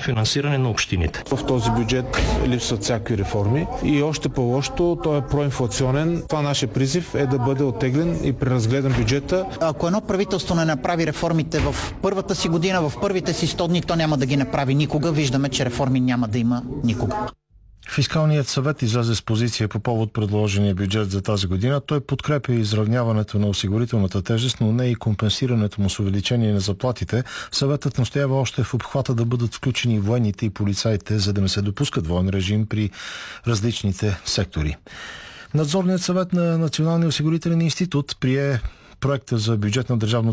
финансиране на общините. В този бюджет липсват всякакви реформи и още по-лошото, той е проинфлационен. Това нашия призив е да бъде оттеглен и преразгледан бюджета. Ако едно правителство не направи реформите в първата си година, в първите си 100 дни, то няма да ги направи никога. Виждаме, че реформи няма да има никога. Фискалният съвет излезе с позиция по повод предложения бюджет за тази година. Той подкрепя изравняването на осигурителната тежест, но не и компенсирането му с увеличение на заплатите. Съветът настоява още в обхвата да бъдат включени военните и полицаите, за да не се допускат военен режим при различните сектори. Надзорният съвет на Националния осигурителен институт прие проекта за бюджет на държавното